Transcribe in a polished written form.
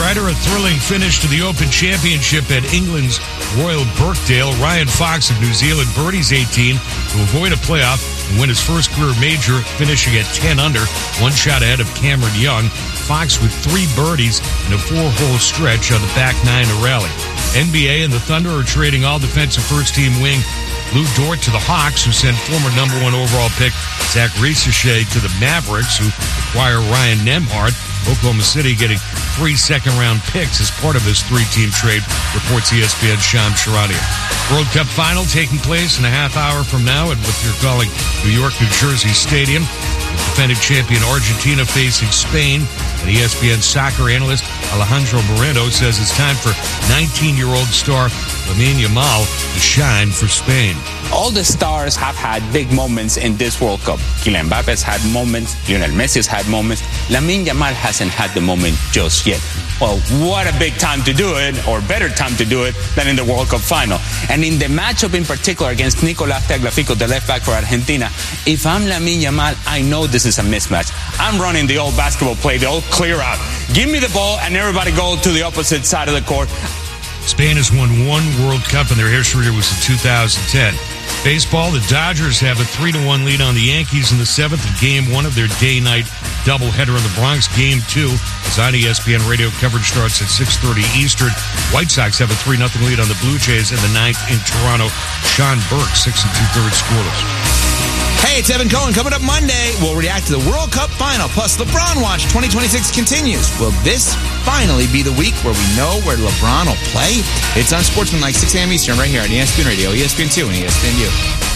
Ryder, a thrilling finish to the Open Championship at England's Royal Birkdale. Ryan Fox of New Zealand birdies 18 to avoid a playoff and win his first career major, finishing at 10 under, one shot ahead of Cameron Young. Fox with 3 birdies in a 4-hole stretch on the back 9 to rally. NBA and the Thunder are trading all-defensive first-team wing Lou Dort to the Hawks, who sent former number 1 overall pick Zach Risacher to the Mavericks, who acquire Ryan Nembhard. Oklahoma City getting 3 second-round picks as part of this 3-team trade, reports ESPN's Shams Charania. World Cup final taking place in a half hour from now at what you're calling New York, New Jersey Stadium. The defending champion Argentina facing Spain. And ESPN soccer analyst Alejandro Moreno says it's time for 19-year-old star Lamine Yamal to shine for Spain. All the stars have had big moments in this World Cup. Kylian Mbappe has had moments. Lionel Messi has had moments. Lamine Yamal hasn't had the moment just yet. Well, what a big time to do it, or better time to do it than in the World Cup final. And in the matchup in particular against Nicolás Tagliafico, the left back for Argentina, if I'm Lamine Yamal, I know this is a mismatch. I'm running the old basketball play, the old clear out. Give me the ball and everybody go to the opposite side of the court. Spain has won 1 World Cup in their history. It was in 2010. Baseball, the Dodgers have a 3-1 lead on the Yankees in the 7th of Game 1 of their day-night doubleheader in the Bronx. Game 2 is on ESPN Radio. Coverage starts at 6:30 Eastern. White Sox have a 3-0 lead on the Blue Jays in the 9th in Toronto. Sean Burke, 6 2/3 scoreless. Hey, it's Evan Cohen. Coming up Monday, we'll react to the World Cup final. Plus, LeBron Watch 2026 continues. Will this finally be the week where we know where LeBron will play? It's on Sportsman, like 6 a.m. Eastern, right here on ESPN Radio, ESPN2, and ESPNU.